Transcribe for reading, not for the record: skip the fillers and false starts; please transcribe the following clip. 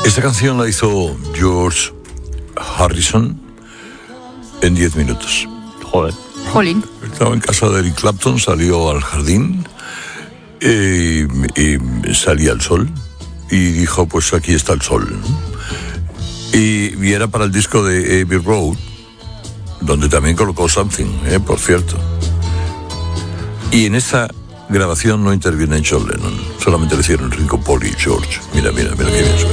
Esta canción la hizo George Harrison en 10 minutos. Joder. Jolín. Estaba en casa de Eric Clapton, salió al jardín y salía el sol y dijo, pues aquí está el sol. Y era para el disco de Abbey Road, donde también colocó Something, por cierto. Y en esta grabación no interviene John Lennon, solamente le hicieron Ringo, Paul y George. Mira qué bien suena.